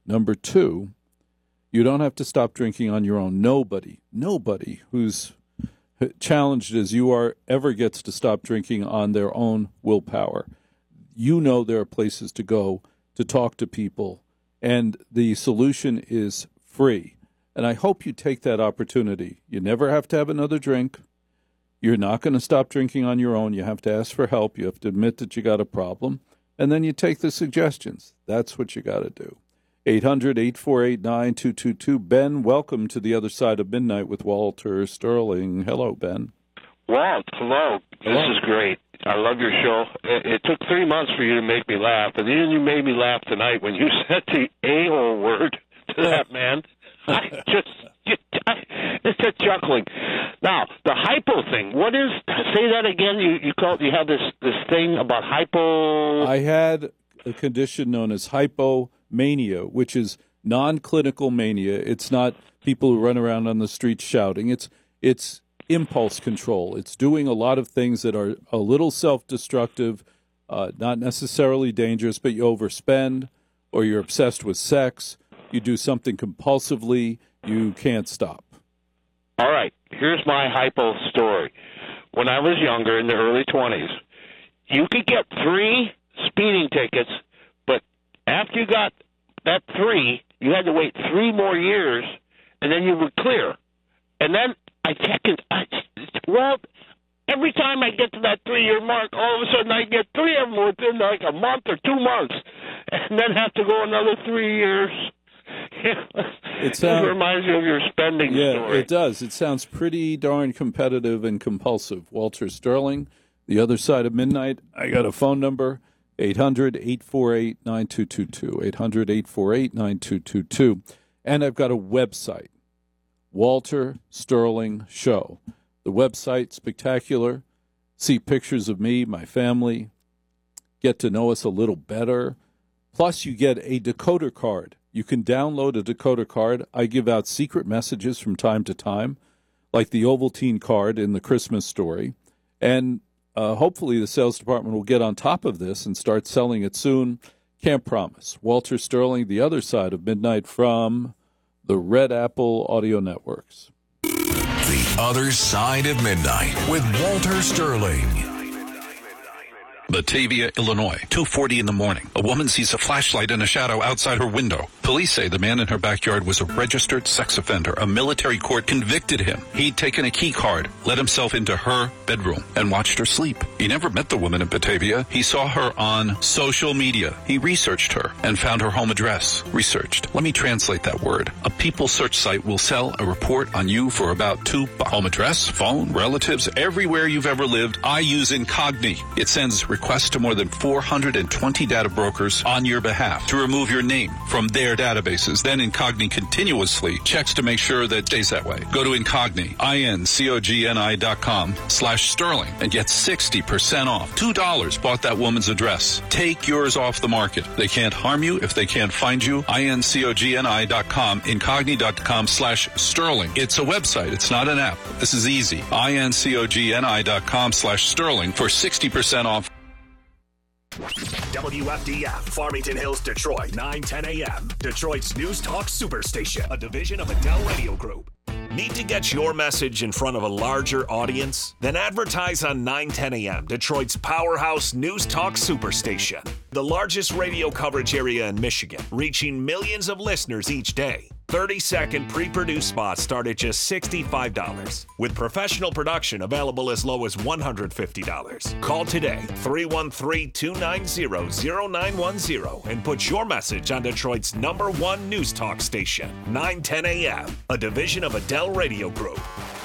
Number two, you don't have to stop drinking on your own. Nobody who's challenged as you are ever gets to stop drinking on their own willpower. You know there are places to go to talk to people, and the solution is free. And I hope you take that opportunity. You never have to have another drink. You're not going to stop drinking on your own. You have to ask for help. You have to admit that you got a problem. And then you take the suggestions. That's what you got to do. 800-848-9222. Ben, welcome to the other side of midnight with Walter Sterling. Hello, Ben. Walt, hello. This is great. I love your show. It took 3 months for you to make me laugh, and then you made me laugh tonight when you said the a-hole word to that man. It's just chuckling. Now, the hypo thing. What is? Say that again. You have this thing about hypo. I had a condition known as hypomania, which is non-clinical mania. It's not people who run around on the street shouting. It's impulse control. It's doing a lot of things that are a little self-destructive, not necessarily dangerous, but you overspend, or you're obsessed with sex. You do something compulsively. You can't stop. All right. Here's my hypo story. When I was younger, in the early 20s, you could get 3 speeding tickets, but after you got that 3, you had to wait 3 more years, and then you would clear. And then I check it. Well, every time I get to that 3-year mark, all of a sudden I get 3 of them within like a month or 2 months, and then have to go another 3 years. It reminds you of your spending story. Yeah, it does. It sounds pretty darn competitive and compulsive. Walter Sterling, the other side of midnight. I got a phone number, 800-848-9222, 800-848-9222. And I've got a website, Walter Sterling Show. The website, spectacular. See pictures of me, my family. Get to know us a little better. Plus, you get a decoder card. You can download a decoder card. I give out secret messages from time to time, like the Ovaltine card in the Christmas story. And hopefully the sales department will get on top of this and start selling it soon. Can't promise. Walter Sterling, the other side of midnight from the Red Apple Audio Networks. The other side of midnight with Walter Sterling. Batavia, Illinois, 2:40 in the morning. A woman sees a flashlight in a shadow outside her window. Police say the man in her backyard was a registered sex offender. A military court convicted him. He'd taken a key card, let himself into her bedroom, and watched her sleep. He never met the woman in Batavia. He saw her on social media. He researched her and found her home address. Researched. Let me translate that word. A people search site will sell a report on you for about $2. Home address, phone, relatives, everywhere you've ever lived. I use Incogni. It sends requests to more than 420 data brokers on your behalf to remove your name from their databases. Then Incogni continuously checks to make sure that it stays that way. Go to Incogni, INCOGNI.com/Sterling and get 60% off. $2 bought that woman's address. Take yours off the market. They can't harm you if they can't find you. INCOGNI.com, Incogni.com/Sterling. It's a website. It's not an app. This is easy. INCOGNI.com/Sterling for 60% off. WFDF, Farmington Hills, Detroit, 9:10 a.m. Detroit's News Talk Superstation, a division of Adele Radio Group. Need to get your message in front of a larger audience? Then advertise on 9:10 a.m., Detroit's powerhouse News Talk Superstation. The largest radio coverage area in Michigan, reaching millions of listeners each day. 30-second pre-produced spots start at just $65, with professional production available as low as $150. Call today, 313-290-0910, and put your message on Detroit's #1 news talk station, 9:10 a.m., a division of Adele Radio Group.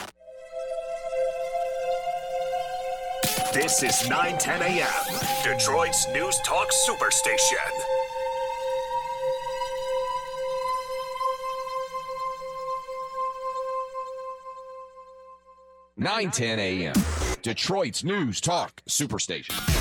This is 9:10 a.m., Detroit's News Talk Superstation. 9:10 a.m. Detroit's News Talk Superstation.